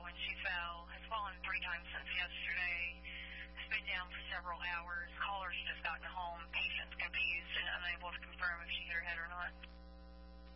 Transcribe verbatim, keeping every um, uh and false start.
when she fell. Has fallen three times since yesterday. Has been down for several hours. Callers just gotten home. Patients confused and